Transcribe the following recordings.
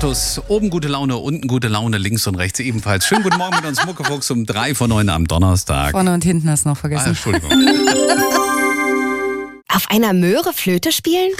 Autos. Oben gute Laune, unten gute Laune, links und rechts ebenfalls. Schönen guten Morgen mit uns Muckefuchs um 3:09 am Donnerstag. Vorne und hinten hast du noch vergessen. Entschuldigung. Auf einer Möhre Flöte spielen?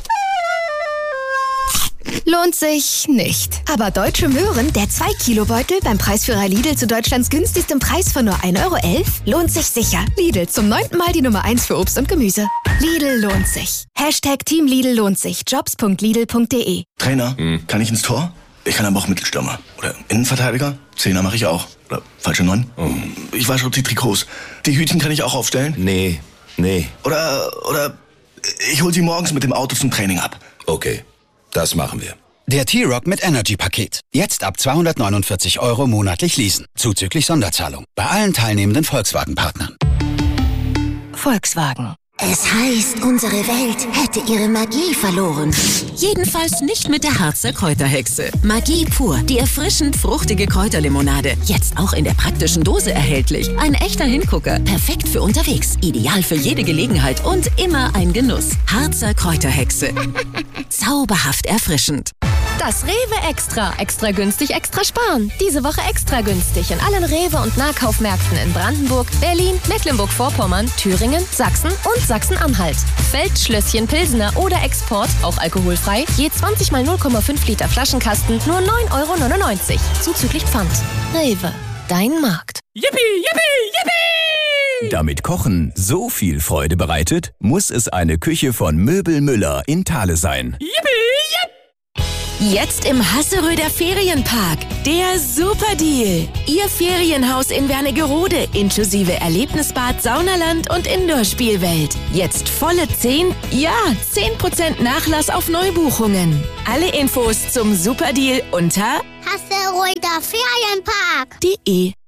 Lohnt sich nicht. Aber Deutsche Möhren, der 2-Kilo-Beutel beim Preisführer Lidl zu Deutschlands günstigstem Preis von nur 1,11 € lohnt sich sicher. Lidl, zum 9. Mal die Nummer 1 für Obst und Gemüse. Lidl lohnt sich. #Team Lidl lohnt sich. Jobs.lidl.de. Trainer, kann ich ins Tor? Ich kann aber auch Mittelstürmer. Oder Innenverteidiger? Zehner mache ich auch. Oder falsche 9? Ich wasche die Trikots. Die Hütchen kann ich auch aufstellen? Nee. Oder ich hol sie morgens mit dem Auto zum Training ab. Okay, das machen wir. Der T-Rock mit Energy-Paket. Jetzt ab 249 € monatlich leasen. Zuzüglich Sonderzahlung. Bei allen teilnehmenden Volkswagen-Partnern. Volkswagen. Es heißt, unsere Welt hätte ihre Magie verloren. Jedenfalls nicht mit der Harzer Kräuterhexe. Magie pur, die erfrischend fruchtige Kräuterlimonade. Jetzt auch in der praktischen Dose erhältlich. Ein echter Hingucker. Perfekt für unterwegs. Ideal für jede Gelegenheit und immer ein Genuss. Harzer Kräuterhexe. Zauberhaft erfrischend. Das Rewe Extra. Extra günstig, extra sparen. Diese Woche extra günstig in allen Rewe- und Nahkaufmärkten in Brandenburg, Berlin, Mecklenburg-Vorpommern, Thüringen, Sachsen und Sachsen-Anhalt. Feldschlösschen Pilsener oder Export, auch alkoholfrei, je 20 mal 0,5 Liter Flaschenkasten, nur 9,99 € zuzüglich Pfand. Rewe, dein Markt. Yippie, yippie, yippie! Damit Kochen so viel Freude bereitet, muss es eine Küche von Möbel Müller in Thale sein. Yippie, yippie! Jetzt im Hasseröder Ferienpark. Der Superdeal. Ihr Ferienhaus in Wernigerode inklusive Erlebnisbad, Saunaland und Indoor-Spielwelt. Jetzt volle 10% Nachlass auf Neubuchungen. Alle Infos zum Superdeal unter Hasseröder Ferienpark. .de